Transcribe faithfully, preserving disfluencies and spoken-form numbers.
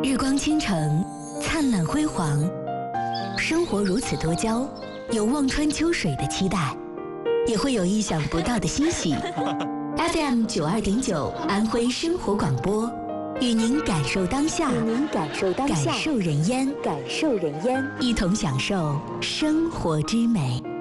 日光倾城，灿烂辉煌，生活如此多娇，有望穿秋水的期待，也会有意想不到的欣喜。F M 九二点九，安徽生活广播，与您感受当下， 与您感受当下， 感受人烟， 感受人烟， 一同享受生活之美。